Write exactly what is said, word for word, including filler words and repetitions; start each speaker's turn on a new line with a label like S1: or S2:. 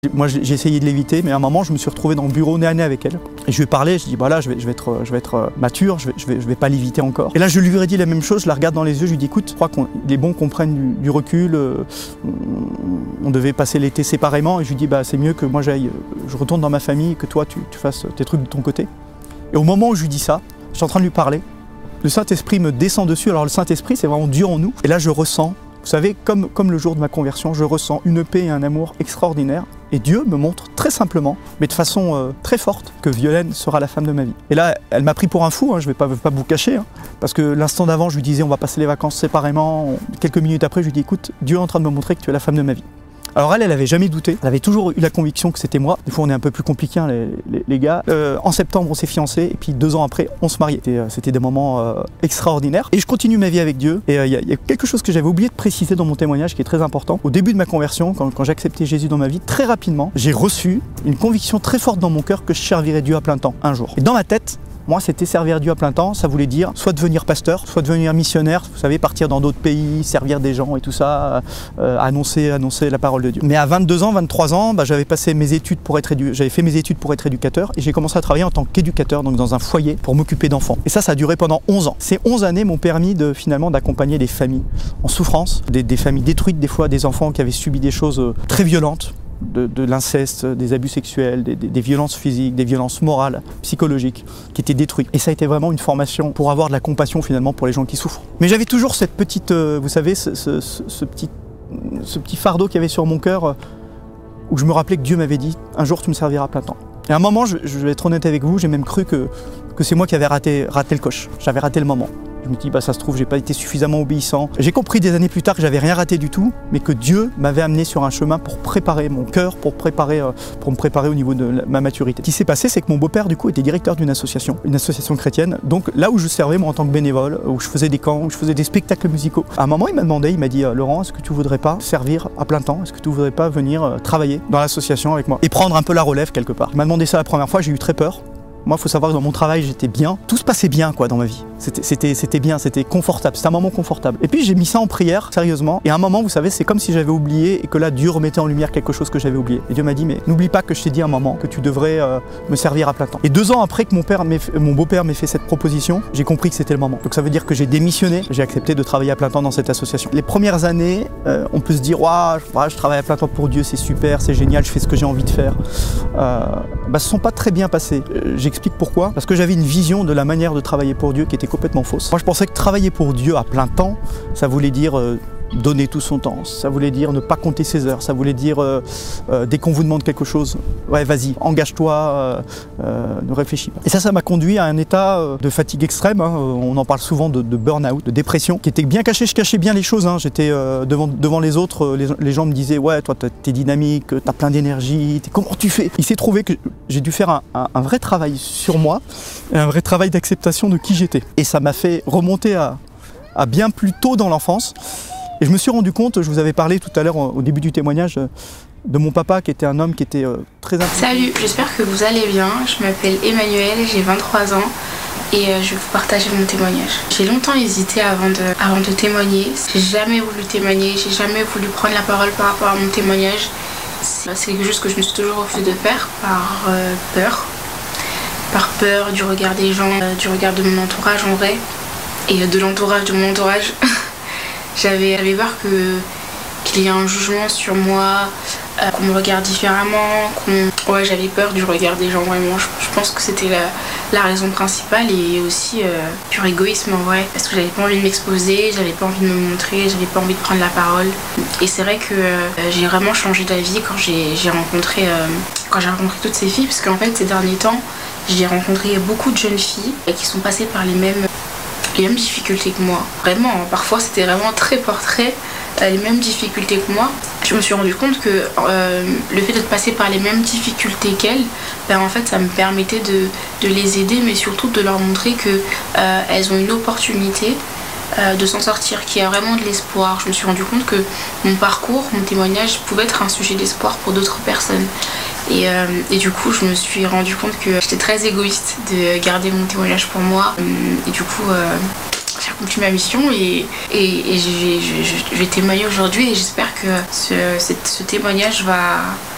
S1: Moi j'ai essayé de l'éviter, mais à un moment je me suis retrouvé dans le bureau nez à nez avec elle. Et je lui ai parlé, je dis bah là je vais, je vais, être, je vais être mature, je vais, je, vais, je vais pas l'éviter encore. Et là je lui ai dit la même chose, je la regarde dans les yeux, je lui dis écoute, je crois qu'il est bon qu'on prenne du, du recul, euh, on devait passer l'été séparément, et je lui dis bah c'est mieux que moi j'aille, je retourne dans ma famille, que toi tu, tu fasses tes trucs de ton côté. Et au moment où je lui dis ça, je suis en train de lui parler, le Saint-Esprit me descend dessus, alors le Saint-Esprit c'est vraiment Dieu en nous, et là je ressens, vous savez, comme, comme le jour de ma conversion, je ressens une paix et un amour extraordinaire. Et Dieu me montre très simplement, mais de façon euh, très forte, que Violaine sera la femme de ma vie. Et là, elle m'a pris pour un fou, hein, je ne vais pas, pas vous cacher, hein, parce que l'instant d'avant, je lui disais on va passer les vacances séparément. Quelques minutes après, je lui dis écoute, Dieu est en train de me montrer que tu es la femme de ma vie. Alors elle, elle avait jamais douté, elle avait toujours eu la conviction que c'était moi. Des fois on est un peu plus compliqué hein, les, les, les gars. Euh, en septembre on s'est fiancés et puis deux ans après on se mariait. C'était, c'était des moments euh, extraordinaires. Et je continue ma vie avec Dieu. Et il euh, y, y a quelque chose que j'avais oublié de préciser dans mon témoignage qui est très important. Au début de ma conversion, quand, quand j'ai accepté Jésus dans ma vie, très rapidement, j'ai reçu une conviction très forte dans mon cœur que je servirais Dieu à plein temps, un jour. Et dans ma tête, moi, c'était servir Dieu à plein temps, ça voulait dire soit devenir pasteur, soit devenir missionnaire, vous savez, partir dans d'autres pays, servir des gens et tout ça, euh, annoncer, annoncer la parole de Dieu. Mais à vingt-deux ans, vingt-trois ans, bah, j'avais passé mes études pour être édu... j'avais fait mes études pour être éducateur et j'ai commencé à travailler en tant qu'éducateur, donc dans un foyer pour m'occuper d'enfants. Et ça, ça a duré pendant onze ans. Ces onze années m'ont permis de finalement d'accompagner des familles en souffrance, des, des familles détruites, des fois des enfants qui avaient subi des choses très violentes. De, de l'inceste, des abus sexuels, des, des, des violences physiques, des violences morales, psychologiques, qui étaient détruites. Et ça a été vraiment une formation pour avoir de la compassion finalement pour les gens qui souffrent. Mais j'avais toujours cette petite, euh, vous savez, ce, ce, ce, ce, petit, ce petit fardeau qu'il y avait sur mon cœur, euh, où je me rappelais que Dieu m'avait dit, un jour tu me serviras à plein temps. Et à un moment, je, je vais être honnête avec vous, j'ai même cru que, que c'est moi qui avais raté, raté le coche. J'avais raté le moment. Je me dis, bah, ça se trouve, j'ai pas été suffisamment obéissant. J'ai compris des années plus tard que j'avais rien raté du tout, mais que Dieu m'avait amené sur un chemin pour préparer mon cœur, pour, préparer, euh, pour me préparer au niveau de la, ma maturité. Ce qui s'est passé, c'est que mon beau-père, du coup, était directeur d'une association, une association chrétienne. Donc là où je servais, moi, en tant que bénévole, où je faisais des camps, où je faisais des spectacles musicaux. À un moment, il m'a demandé, il m'a dit, Laurent, est-ce que tu voudrais pas servir à plein temps? Est-ce que tu voudrais pas venir euh, travailler dans l'association avec moi et prendre un peu la relève quelque part? Il m'a demandé ça la première fois, j'ai eu très peur. Moi, il faut savoir que dans mon travail, j'étais bien. Tout se passait bien, quoi, dans ma vie. C'était, c'était, c'était bien, c'était confortable. C'était un moment confortable. Et puis, j'ai mis ça en prière, sérieusement. Et à un moment, vous savez, c'est comme si j'avais oublié et que là, Dieu remettait en lumière quelque chose que j'avais oublié. Et Dieu m'a dit, mais n'oublie pas que je t'ai dit à un moment que tu devrais euh, me servir à plein temps. Et deux ans après que mon, père m'ait, mon beau-père m'ait fait cette proposition, j'ai compris que c'était le moment. Donc, ça veut dire que j'ai démissionné. J'ai accepté de travailler à plein temps dans cette association. Les premières années, euh, on peut se dire, waouh, je travaille à plein temps pour Dieu, c'est super, c'est génial, je fais ce que j'ai envie de faire. Euh, bah, ce ne sont pas très bien passés. Euh, j'explique pourquoi. Pourquoi ? Parce que j'avais une vision de la manière de travailler pour Dieu qui était complètement fausse. Moi, je pensais que travailler pour Dieu à plein temps, ça voulait dire euh, donner tout son temps, ça voulait dire ne pas compter ses heures, ça voulait dire euh, euh, dès qu'on vous demande quelque chose, ouais, vas-y, engage-toi, euh, euh, ne réfléchis pas. Et ça, ça m'a conduit à un état euh, de fatigue extrême. Hein. On en parle souvent de, de burn-out, de dépression, qui était bien caché. Je cachais bien les choses. Hein. J'étais euh, devant, devant les autres, les, les gens me disaient ouais, toi, t'es dynamique, t'as plein d'énergie, comment tu fais ? Il s'est trouvé que j'ai dû faire un, un, un vrai travail sur moi, un vrai travail d'acceptation de qui j'étais. Et ça m'a fait remonter à, à bien plus tôt dans l'enfance. Et je me suis rendu compte, je vous avais parlé tout à l'heure au début du témoignage, de mon papa qui était un homme qui était euh, très impliqué.
S2: Salut, j'espère que vous allez bien. Je m'appelle Emmanuel, j'ai vingt-trois ans et euh, je vais vous partager mon témoignage. J'ai longtemps hésité avant de, avant de témoigner. J'ai jamais voulu témoigner, j'ai jamais voulu prendre la parole par rapport à mon témoignage. C'est quelque chose que je me suis toujours refusé de faire par euh, peur. Par peur du regard des gens, euh, du regard de mon entourage en vrai et euh, de l'entourage de mon entourage. J'avais, j'avais peur que, qu'il y ait un jugement sur moi, euh, qu'on me regarde différemment, qu'on... Ouais, j'avais peur du regard des gens, vraiment. Je, je pense que c'était la, la raison principale et aussi euh, pur égoïsme en vrai. Parce que j'avais pas envie de m'exposer, j'avais pas envie de me montrer, j'avais pas envie de prendre la parole. Et c'est vrai que euh, j'ai vraiment changé d'avis quand j'ai, j'ai rencontré, euh, quand j'ai rencontré toutes ces filles. Parce qu'en fait, ces derniers temps, j'ai rencontré beaucoup de jeunes filles qui sont passées par les mêmes... les mêmes difficultés que moi. Vraiment, parfois c'était vraiment très portrait, euh, les mêmes difficultés que moi. Je me suis rendu compte que euh, le fait de passer par les mêmes difficultés qu'elles, ben, en fait ça me permettait de, de les aider, mais surtout de leur montrer qu'elles euh, ont une opportunité euh, de s'en sortir, qu'il y a vraiment de l'espoir. Je me suis rendu compte que mon parcours, mon témoignage pouvait être un sujet d'espoir pour d'autres personnes. Et, euh, et du coup, je me suis rendu compte que j'étais très égoïste de garder mon témoignage pour moi. Et du coup, euh, j'ai accompli ma mission et, et, et je, je, je, je vais témoigner aujourd'hui et j'espère que ce, ce, ce témoignage va,